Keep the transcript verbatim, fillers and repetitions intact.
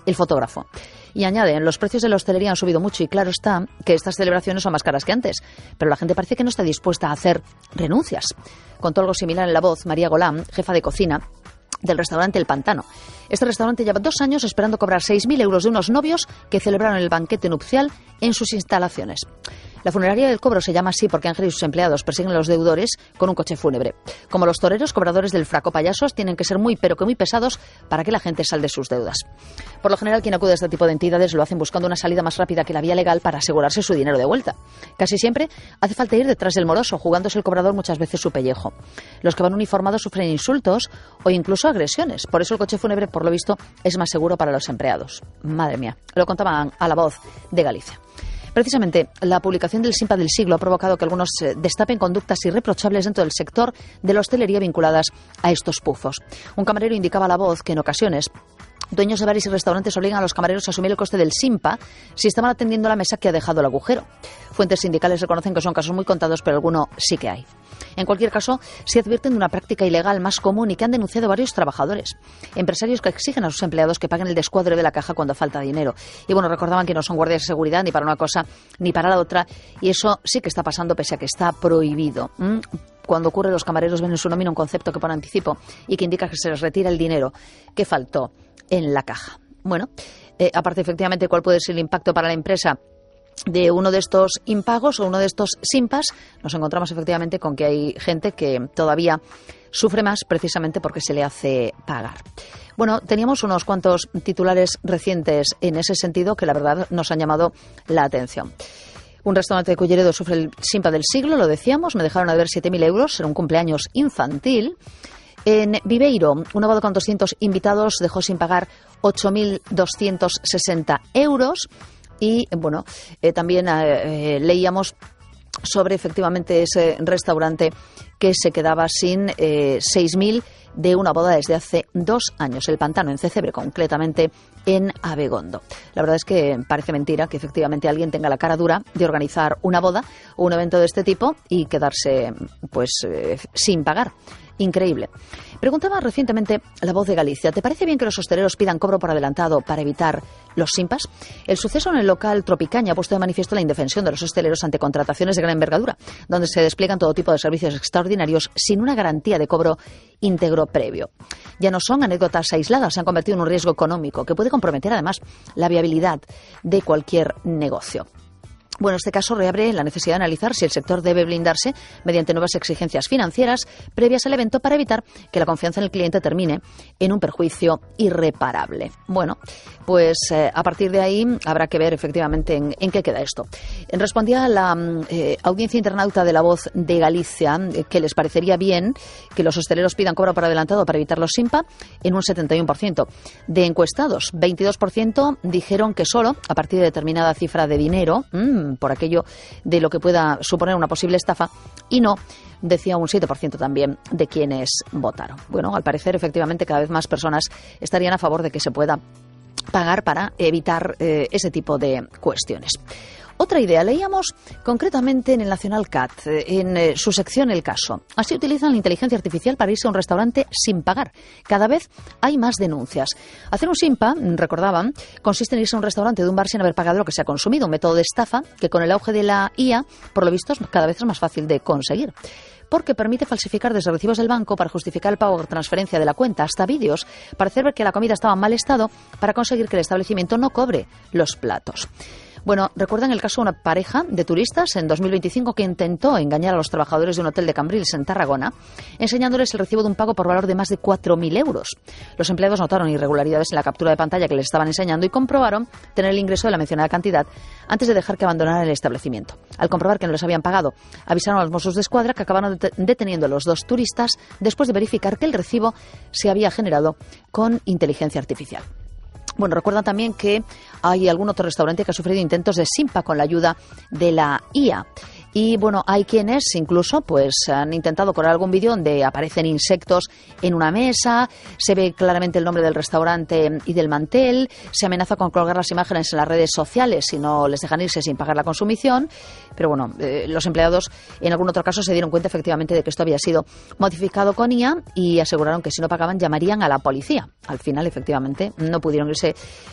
el fotógrafo. Y añaden, los precios de la hostelería han subido mucho y claro está que estas celebraciones son más caras que antes, pero la gente parece que no está dispuesta a hacer renuncias. Contó algo similar en La Voz María Golán, jefa de cocina del restaurante El Pantano. Este restaurante lleva dos años esperando cobrar seis mil euros de unos novios que celebraron el banquete nupcial en sus instalaciones. La funeraria del cobro se llama así porque Ángel y sus empleados persiguen a los deudores con un coche fúnebre. Como los toreros, cobradores del fraco payasos tienen que ser muy pero que muy pesados para que la gente salde sus deudas. Por lo general, quien acude a este tipo de entidades lo hacen buscando una salida más rápida que la vía legal para asegurarse su dinero de vuelta. Casi siempre hace falta ir detrás del moroso, jugándose el cobrador muchas veces su pellejo. Los que van uniformados sufren insultos o incluso agresiones. Por eso el coche fúnebre, por lo visto, es más seguro para los empleados. Madre mía, lo contaban a La Voz de Galicia. Precisamente, la publicación del Simpa del siglo ha provocado que algunos destapen conductas irreprochables dentro del sector de la hostelería vinculadas a estos pufos. Un camarero indicaba a La Voz que en ocasiones dueños de bares y restaurantes obligan a los camareros a asumir el coste del Simpa si estaban atendiendo la mesa que ha dejado el agujero. Fuentes sindicales reconocen que son casos muy contados, pero alguno sí que hay. En cualquier caso, se advierten de una práctica ilegal más común y que han denunciado varios trabajadores. Empresarios que exigen a sus empleados que paguen el descuadre de la caja cuando falta dinero. Y bueno, recordaban que no son guardias de seguridad ni para una cosa ni para la otra. Y eso sí que está pasando pese a que está prohibido. ¿Mm? Cuando ocurre, los camareros ven en su nómina un concepto que pone anticipo y que indica que se les retira el dinero que faltó en la caja. Bueno, eh, aparte efectivamente, ¿cuál puede ser el impacto para la empresa de uno de estos impagos o uno de estos simpas? Nos encontramos efectivamente con que hay gente que todavía sufre más precisamente porque se le hace pagar. Bueno, teníamos unos cuantos titulares recientes en ese sentido que la verdad nos han llamado la atención. Un restaurante de Culleredo sufre el simpa del siglo, lo decíamos, me dejaron a ver siete mil euros en un cumpleaños infantil. En Viveiro, una boda con doscientos invitados dejó sin pagar ocho mil doscientos sesenta euros. Y, bueno, eh, también eh, leíamos sobre, efectivamente, ese restaurante que se quedaba sin eh, seis mil de una boda desde hace dos años. El Pantano, en Cecebre, concretamente en Abegondo. La verdad es que parece mentira que, efectivamente, alguien tenga la cara dura de organizar una boda o un evento de este tipo y quedarse, pues, eh, sin pagar. Increíble. Preguntaba recientemente La Voz de Galicia, ¿te parece bien que los hosteleros pidan cobro por adelantado para evitar los simpas? El suceso en el local Tropicaña ha puesto de manifiesto la indefensión de los hosteleros ante contrataciones de gran envergadura, donde se despliegan todo tipo de servicios extraordinarios sin una garantía de cobro íntegro previo. Ya no son anécdotas aisladas, se han convertido en un riesgo económico que puede comprometer además la viabilidad de cualquier negocio. Bueno, este caso reabre la necesidad de analizar si el sector debe blindarse mediante nuevas exigencias financieras previas al evento para evitar que la confianza en el cliente termine en un perjuicio irreparable. Bueno, pues eh, a partir de ahí habrá que ver efectivamente en, en qué queda esto. Respondía a la eh, audiencia internauta de La Voz de Galicia eh, que les parecería bien que los hosteleros pidan cobro por adelantado para evitar los simpa en un setenta y uno por ciento de encuestados. veintidós por ciento dijeron que solo a partir de determinada cifra de dinero, mmm, por aquello de lo que pueda suponer una posible estafa, y no, decía un siete por ciento también de quienes votaron. Bueno, al parecer, efectivamente, cada vez más personas estarían a favor de que se pueda pagar para evitar eh, ese tipo de cuestiones. Otra idea, leíamos concretamente en el Nacional Cat, en eh, su sección El Caso. Así utilizan la inteligencia artificial para irse a un restaurante sin pagar. Cada vez hay más denuncias. Hacer un simpa, recordaban, consiste en irse a un restaurante de un bar sin haber pagado lo que se ha consumido. Un método de estafa que con el auge de la I A, por lo visto, cada vez es más fácil de conseguir. Porque permite falsificar desde recibos del banco para justificar el pago por transferencia de la cuenta, hasta vídeos para hacer ver que la comida estaba en mal estado para conseguir que el establecimiento no cobre los platos. Bueno, recuerdan el caso de una pareja de turistas en dos mil veinticinco que intentó engañar a los trabajadores de un hotel de Cambrils en Tarragona, enseñándoles el recibo de un pago por valor de más de cuatro mil euros. Los empleados notaron irregularidades en la captura de pantalla que les estaban enseñando y comprobaron tener el ingreso de la mencionada cantidad antes de dejar que abandonaran el establecimiento. Al comprobar que no les habían pagado, avisaron a los Mossos de Escuadra, que acabaron det- deteniendo a los dos turistas después de verificar que el recibo se había generado con inteligencia artificial. Bueno, recuerdan también que hay algún otro restaurante que ha sufrido intentos de simpa con la ayuda de la I A. Y bueno, hay quienes incluso pues han intentado correr algún vídeo donde aparecen insectos en una mesa, se ve claramente el nombre del restaurante y del mantel, se amenaza con colgar las imágenes en las redes sociales si no les dejan irse sin pagar la consumición. Pero bueno, eh, los empleados en algún otro caso se dieron cuenta efectivamente de que esto había sido modificado con I A y aseguraron que si no pagaban llamarían a la policía. Al final, efectivamente, no pudieron irse